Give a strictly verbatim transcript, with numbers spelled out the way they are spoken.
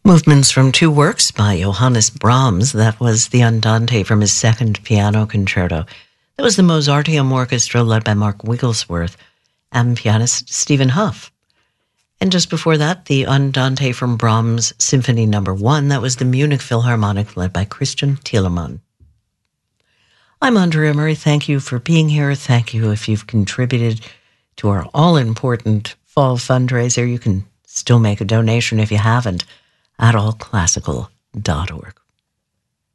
Movements from two works by Johannes Brahms. That was the Andante from his second piano concerto. That was the Mozarteum Orchestra led by Mark Wigglesworth and pianist Stephen Huff. And just before that, the Andante from Brahms Symphony Number One. That was the Munich Philharmonic led by Christian Thielemann. I'm Andrea Murray. Thank you for being here. Thank you if you've contributed to our all-important fall fundraiser. You can still make a donation if you haven't at all classical dot org.